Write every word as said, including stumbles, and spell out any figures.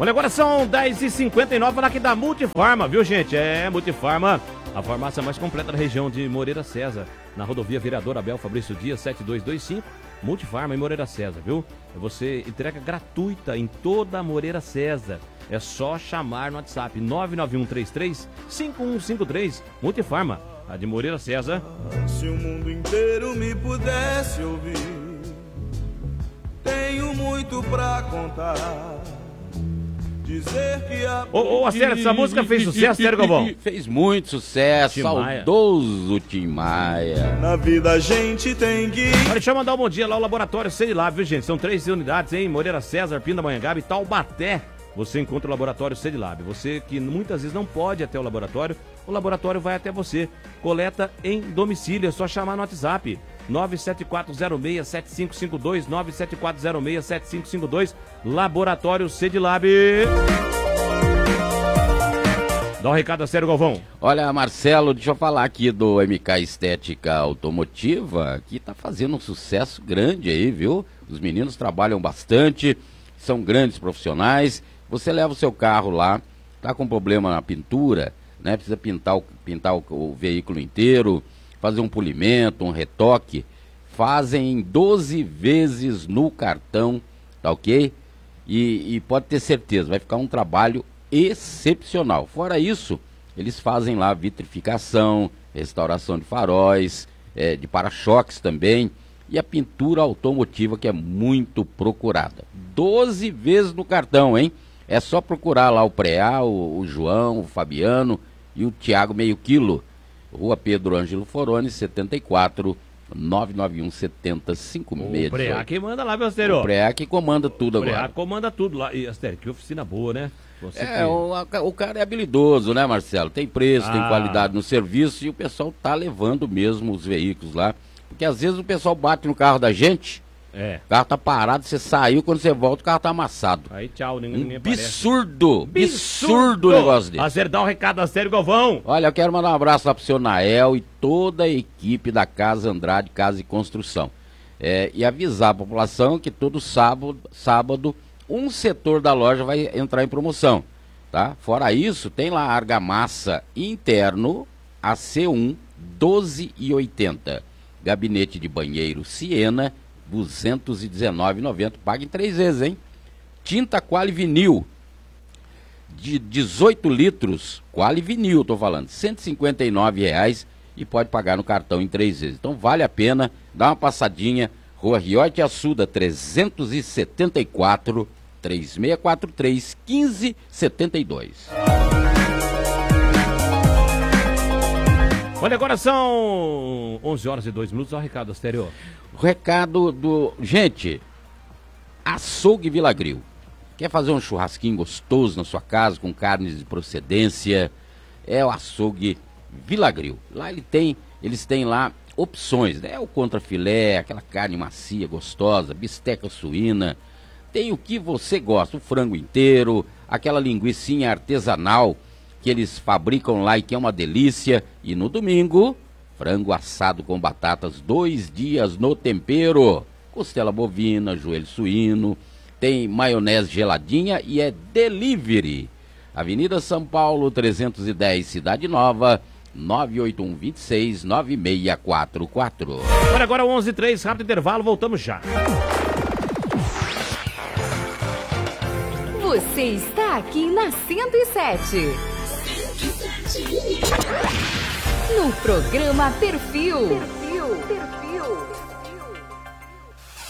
Olha, agora são dez e cinquenta e nove, falar aqui da Multifarma, viu, gente? É, Multifarma, a farmácia mais completa da região de Moreira César, na rodovia Vereador Abel Fabrício Dias, sete dois dois cinco, Multifarma em Moreira César, viu? Você entrega gratuita em toda a Moreira César. É só chamar no WhatsApp nove nove um três três cinco um cinco três, Multifarma, a de Moreira César. Se o mundo inteiro me pudesse ouvir, tenho muito pra contar. Dizer que a... Ô, ô, Astero, essa música fez sucesso, Astero Galvão? Fez muito sucesso, Tim Maia. Saudoso Tim Maia. Na vida a gente tem que... Olha, deixa eu mandar um bom dia lá ao Laboratório Cedilab, viu, gente? São três unidades, hein? Moreira César, Pindamonhangaba e Taubaté. Você encontra o Laboratório Cedilab. Você que muitas vezes não pode ir até o laboratório, o laboratório vai até você. Coleta em domicílio, é só chamar no WhatsApp. nove sete quatro zero seis sete cinco cinco dois, nove sete quatro zero seis sete cinco cinco dois, Laboratório Cedilab. Dá um recado a sério, Galvão. Olha, Marcelo, deixa eu falar aqui do M K Estética Automotiva, que tá fazendo um sucesso grande aí, viu? Os meninos trabalham bastante, são grandes profissionais. Você leva o seu carro lá, tá com problema na pintura, né? Precisa pintar o, pintar o, o veículo inteiro, fazer um polimento, um retoque, fazem em doze vezes no cartão, tá ok? E, e pode ter certeza, vai ficar um trabalho excepcional. Fora isso, eles fazem lá vitrificação, restauração de faróis, é, de para-choques também, e a pintura automotiva, que é muito procurada. doze vezes no cartão, hein? É só procurar lá o Preá, o, o João, o Fabiano e o Tiago Meio Quilo. Rua Pedro Ângelo Foroni, setenta e quatro, nove nove um setenta cinco seis. O Preá que manda lá, meu Astério. O Preá que comanda tudo agora. O Preá agora. comanda tudo lá. E, Astério, que oficina boa, né? Você é, que... o, a, o cara é habilidoso, né, Marcelo? Tem preço, Ah. tem qualidade no serviço e o pessoal tá levando mesmo os veículos lá. Porque às vezes o pessoal bate no carro da gente, É. o carro tá parado, você saiu, quando você volta o carro tá amassado. Aí, tchau, ninguém, Um ninguém aparece. absurdo, absurdo o negócio dele. Astério, dá um recado a sério, Galvão. Olha, eu quero mandar um abraço lá pro seu Nael e toda a equipe da Casa Andrade Casa e Construção. É, e avisar a população que todo sábado, sábado, um setor da loja vai entrar em promoção, tá? Fora isso, tem lá a argamassa interno A C um doze e oitenta. Gabinete de banheiro Siena, duzentos e dezenove reais e noventa centavos. Paga em três vezes, hein? Tinta Quali Vinil, de dezoito litros, Quali Vinil, tô falando, cento e cinquenta e nove reais e pode pagar no cartão em três vezes. Então vale a pena, dá uma passadinha, Rua Riote Assuda, trezentos e setenta e quatro, três seis quatro três, um cinco sete dois. Olha, agora são onze horas e dois minutos. Olha o recado, Astério. O recado do... Gente, Açougue Vila Grill. Quer fazer um churrasquinho gostoso na sua casa, com carnes de procedência? É o Açougue Vila Grill. Lá ele tem, eles têm lá opções, né? O contrafilé, aquela carne macia, gostosa, bisteca suína. Tem o que você gosta, o frango inteiro, aquela linguicinha artesanal que eles fabricam lá e que é uma delícia. E no domingo, frango assado com batatas, dois dias no tempero. Costela bovina, joelho suíno, tem maionese geladinha e é delivery. Avenida São Paulo, trezentos e dez, Cidade Nova, nove oito um, dois seis, nove seis quatro quatro. Olha, agora onze e três, rápido intervalo, voltamos já. Você está aqui na cento e sete. No programa Perfil. Perfil. Perfil.